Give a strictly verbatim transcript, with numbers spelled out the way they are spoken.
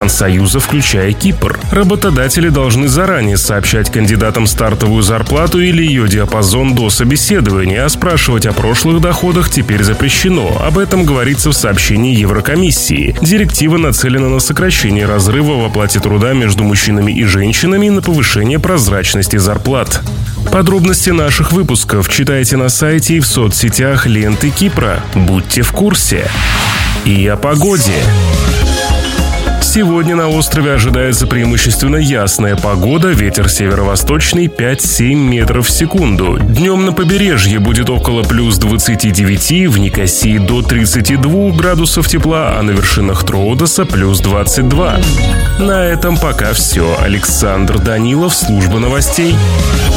стран Союза, включая Кипр. Работодатели должны заранее сообщать кандидатам стартовую зарплату или ее диапазон до собеседования, а спрашивать о прошлых доходах теперь запрещено. Об этом говорится в сообщении Еврокомиссии. Директива нацелена на сокращение разрыва в оплате труда между мужчинами и женщинами и на повышение прозрачности зарплат. Подробности наших выпусков читайте на сайте и в соцсетях ленты Кипра. Будьте в курсе. И о погоде. Сегодня на острове ожидается преимущественно ясная погода, ветер северо-восточный пять-семь метров в секунду. Днем на побережье будет около плюс двадцати девяти, в Никосии до тридцати двух градусов тепла, а на вершинах Троодоса плюс двадцать два. На этом пока все. Александр Данилов, служба новостей.